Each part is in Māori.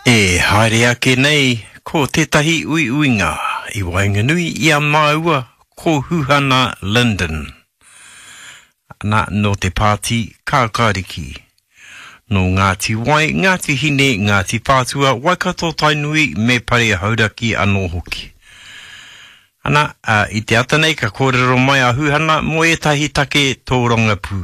E haere ake nei, ko tetahi uinga, I Wainganui I a maua, ko Huhana Linden. Ana no te pāti kākāriki. No Ngāti Wai, Ngāti Hine, Ngāti Pātua, Waikato Tainui, me pare hauraki anō hoki. Ana, I te atanei ka kōrero mai a Huhana, mo etahi take tōronga pū.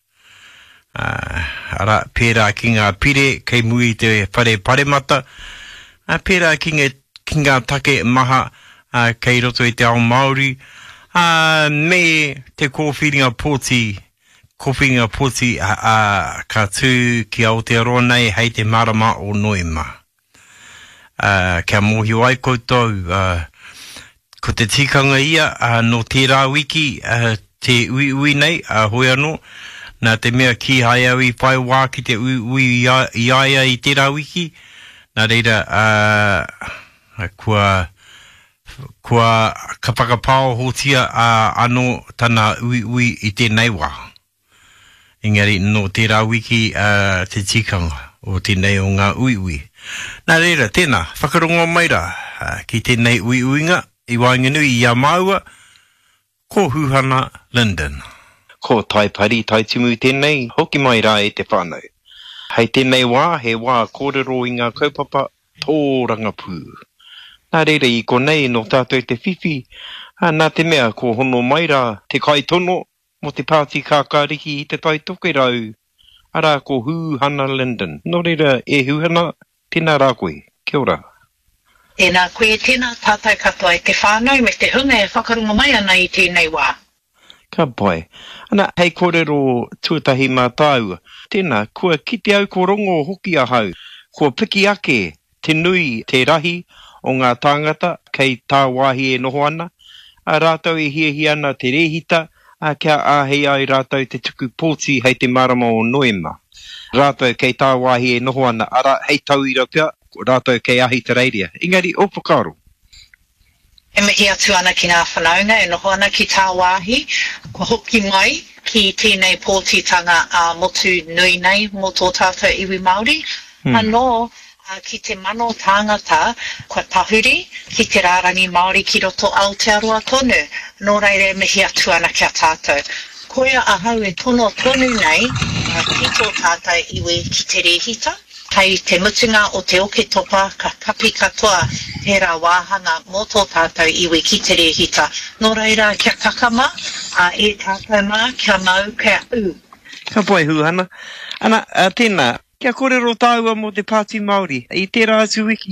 Ara, pērā ki ngā pire, kei mui te pare mata, pērā ki ngā take maha, kei roto I te ao Māori, me te kōwhiringa pōti, ka tū ki Aotearoa nei, hei te marama o Noema. Kia mohi wai koutou, ko te tikanga ia, no tērā wiki, te ui nei, hoi anō, nā te mea ki hai au I whai wā ki te ui iaia I tērā wiki, nā reira kua kapakapao hotia anō tana ui I tēnei wā. Engari no tērā wiki te tikanga o tēnei o ngā ui. Nā reira, tēnā, whakarongo maira ki tēnei uinga I Wainganui I a maua, ko Huhana Linden. Ko tai pari tai timu tēnei, hoki mai rā E te whānau. Hei tēnei wā, he wā kōrero I ngā kaupapa tōranga pū. Nā reira I konei no tātou te whiwhi, nā te mea ko hono mai rā te kai tono, mo te pāti kākāriki I te tai toke rau, ara ko Huhana Linden. Nō reira E Huhana, tēnā rā koe, kia ora. Tēnā koe, tēnā tātou katoa I te whānau, me te hunga whakarunga mai ana I tēnei wā. Ka pai. Ana, hei kōrero tuatahi mātāua. Tēnā, kua kite au ko rongo hoki a hau. Kua piki ake, te nui, te rahi, o ngā tāngata, kei tā wāhi E noho ana. A rātau E hiahi ana te rehita, kia āhei ai rātau te tuku pōti hei te marama o Noema. Rātau kei tā wāhi E noho ana, ara hei tauira pia, rātau kei ahi te reiria. Engari, opakaro. E mihi atu ana ki ngā whanaunga, e noho ana ki tā wāhi, ko hoki mai ki tēnei pōtitanga motu nui nei mō tō tātou iwi Māori. Anō, ki te mano tāngata, kua tahuri, ki te rārangi Māori ki roto Aotearoa tonu, nō reire mihi atu ana kia tātou. Koia ahau E tono tonu nei, ki tō tātou iwi ki te rehita, hei te mutunga o te oke topa ka kapi katoa tērā wāhanga mō tō tātou iwi ki te rehita. Nō reira kia kakama, E tātou mā kia mau kia u. Ka pai Huhana. Ana, tēnā, kia kōrero tāua mō te Pāti Māori. I tērā atu wiki,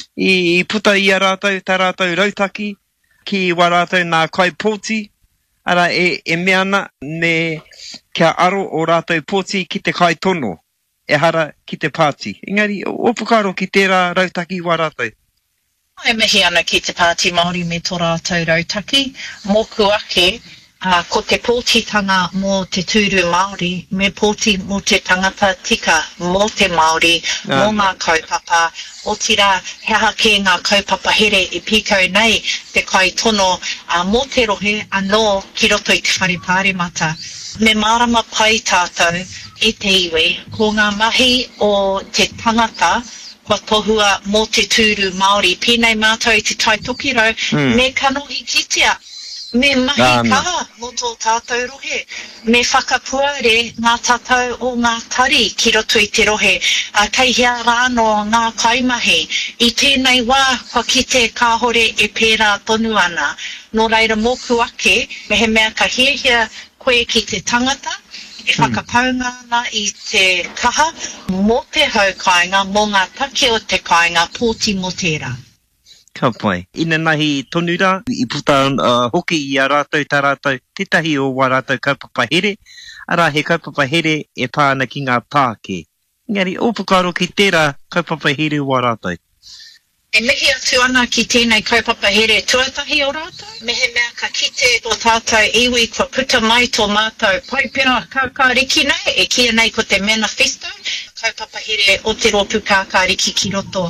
I puta I a rātou, tā rātou rautaki, ki wā rātou nā kai pōti, ara e mea ana me kia aro o rātou pōti ki te kai tono. E hara ki te pāti. Engari, opukaro ki tērā rautaki wā rātou. E mihi ana ki te Pāti Māori me tō rātou rautaki. Mōku ake, ko te pōtitanga mō te tūru Māori, me pōti mō te tangata tika mō te Māori, mō ngā kaupapa, o tira hea ke ngā kaupapa here I pīkau nei te kai tono mō te rohe anō ki roto I te wharepāre mata. Me marama pai tātou I te iwi, ko ngā mahi o te tangata, kua tohua mō te tūru Māori, pēnei mātou I te taitokirau, me kanohi kitea, me mahi kaha mō tō tātou rohe, me whakapuare ngā tātou o ngā tari ki roto I te rohe, kei hea rāno ngā kaimahi, I tēnei wā kua kite kāhore E pērā tonu ana. Nō reira mōku ake, me he mea ka hiahia koe ki te tangata, E whakapaunga ana I te kaha mō te haukainga, mō ngā take o te kainga pōti mō tērā. Ka pai. Ina nahi tonura, I puta hoki I a rātou tā rātou, tetahi o wā rātou kaupapa here, ara he kaupapa here E pāna ki ngā pāke. Engari, opukaro ki tērā kaupapa here wā rātou. E mihi atu ana ki tēnei kaupapa here tuatahi o rātou. Mehe mea ka kite o tātou iwi kua puta mai tō mātou paipira kākāriki nei, E kia nei ko te manifesto, kaupapa here o te ropu kākāriki ki roto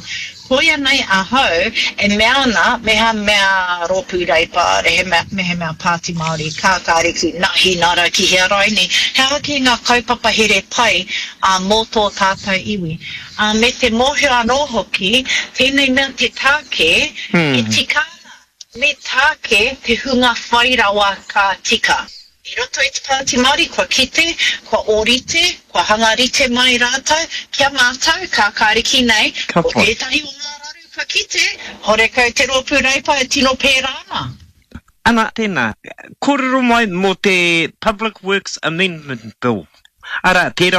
Hoia nei a hau, e mea ana, mea ropu reipa, he mea Pāti Māori, kākāriki, nahi nara ki hea raini. Hea ki ngā kaupapa here pai mō tō tātou iwi. Me te mōhio anō hoki, tēnei mea te tāke, e tikana. Me tāke te hunga whairawa ka tika. I roto i te Pāti Māori, kua kite, kua orite, kua hangarite mai rātou, kia mātou, ka kāriki nei, ko tētahi o ngā raru kua kite, hore kau te ropu reipa e tino pērāna. Ana, tēnā, kōrero mai mō te Public Works Amendment Bill. Ara, tērā